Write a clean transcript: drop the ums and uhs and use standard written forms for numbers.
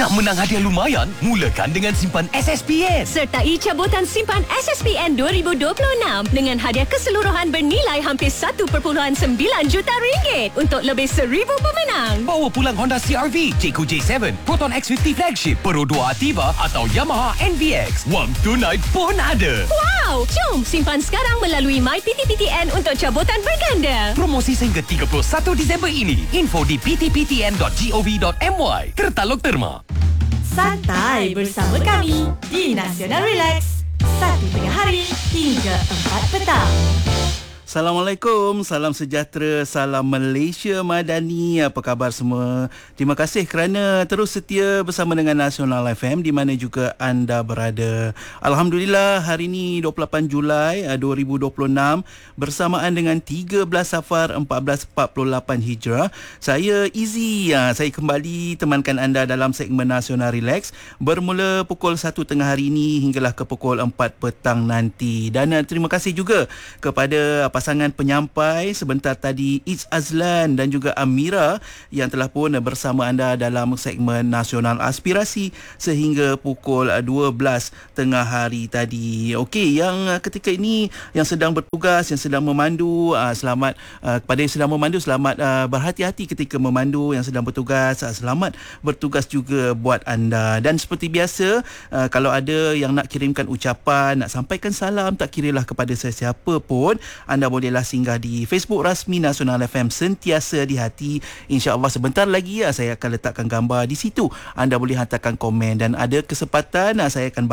Nak menang hadiah lumayan? Mulakan dengan simpan SSPN. Sertai cabutan simpan SSPN 2026 dengan hadiah keseluruhan bernilai hampir 1.9 juta ringgit untuk lebih 1,000 pemenang. Bawa pulang Honda CR-V, Jayco J7, Proton X50 Flagship, Pro 2 Ativa atau Yamaha NVX. Wang tunai pun ada. Wow! Jom simpan sekarang melalui MyPTPTN untuk cabutan berganda. Promosi sehingga 31 Disember ini. Info di ptptn.gov.my. Tertalog terma. Santai bersama kami di Nasional Relax. 1 tengah hari hingga 4 petang. Assalamualaikum, salam sejahtera, salam Malaysia Madani. Apa khabar semua? Terima kasih kerana terus setia bersama dengan Nasional FM di mana juga anda berada. Alhamdulillah, hari ini 28 Julai 2026 bersamaan dengan 13 Safar 1448 Hijrah. Saya Izzy, saya kembali temankan anda dalam segmen Nasional Relax bermula pukul 1 tengah hari ini hinggalah ke pukul 4 petang nanti. Dan terima kasih juga kepada pasangan penyampai sebentar tadi, Iz Azlan dan juga Amira yang telah pun bersama anda dalam segmen Nasional Aspirasi sehingga pukul 12 tengah hari tadi. Okey, yang ketika ini yang sedang bertugas, yang sedang memandu, selamat kepada yang sedang memandu, selamat berhati-hati ketika memandu. Yang sedang bertugas, selamat bertugas juga buat anda. Dan seperti biasa, kalau ada yang nak kirimkan ucapan, nak sampaikan salam, tak kiralah kepada sesiapa pun, anda bolehlah singgah di Facebook rasmi Nasional FM Sentiasa di Hati. InsyaAllah sebentar lagi saya akan letakkan gambar di situ. Anda boleh hantarkan komen dan ada kesempatan saya akan